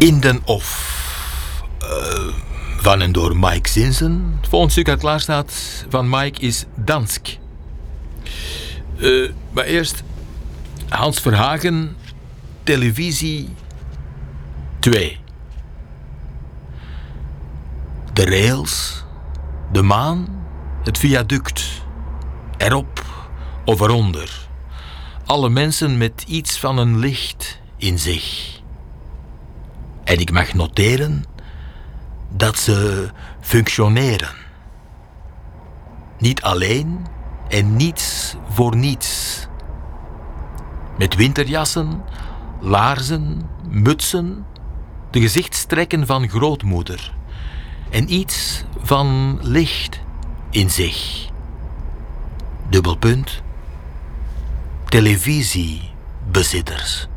In den Off. Van en door Mike Zinsen. Het volgende stuk dat klaar staat van Mike is Dansk. Maar eerst Hans Verhagen, televisie 2. De rails, de maan, het viaduct. Erop of eronder. Alle mensen met iets van een licht in zich. En ik mag noteren dat ze functioneren. Niet alleen en niets voor niets. Met winterjassen, laarzen, mutsen, de gezichtstrekken van grootmoeder. En iets van licht in zich. Dubbelpunt. Televisiebezitters.